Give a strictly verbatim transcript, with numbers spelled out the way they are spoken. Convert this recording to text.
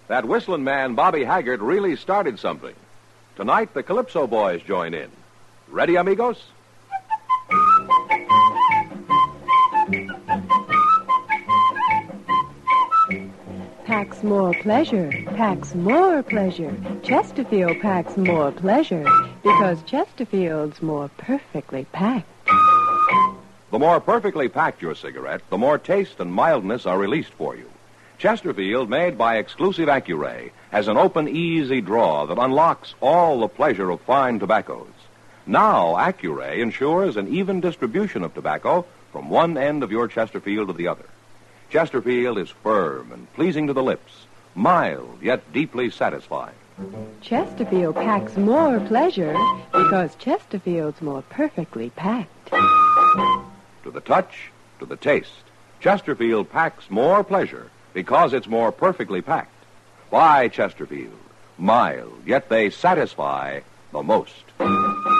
That whistling man, Bobby Haggart, really started something. Tonight, the Calypso Boys join in. Ready, amigos? Packs more pleasure, packs more pleasure. Chesterfield packs more pleasure because Chesterfield's more perfectly packed. The more perfectly packed your cigarette, the more taste and mildness are released for you. Chesterfield, made by exclusive Accuray, has an open, easy draw that unlocks all the pleasure of fine tobaccos. Now, Accuray ensures an even distribution of tobacco from one end of your Chesterfield to the other. Chesterfield is firm and pleasing to the lips, mild yet deeply satisfying. Chesterfield packs more pleasure because Chesterfield's more perfectly packed. To the touch, to the taste, Chesterfield packs more pleasure because it's more perfectly packed. Why Chesterfield? Mild, yet they satisfy the most.